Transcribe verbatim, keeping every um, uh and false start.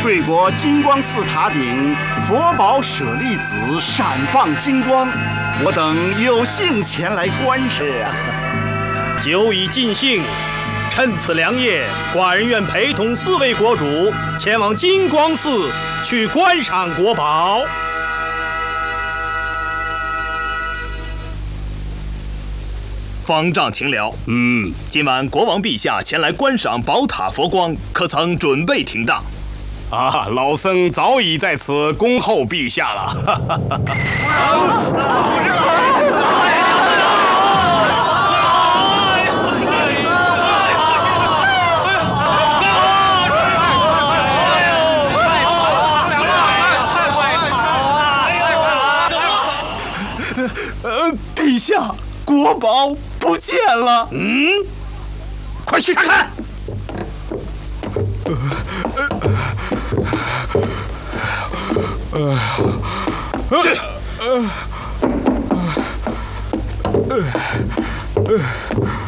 贵国金光寺塔顶佛宝舍利子闪放金光，我等有幸前来观赏。 是啊，酒已尽兴，趁此良夜，寡人愿陪同四位国主前往金光寺去观赏国宝。 方丈请了。嗯，今晚国王陛下前来观赏宝塔佛光，可曾准备停当？ 啊，老僧早已在此恭候陛下了。 呃，陛下，国宝不见了。 嗯，快去查看。 这，呃，呃，呃。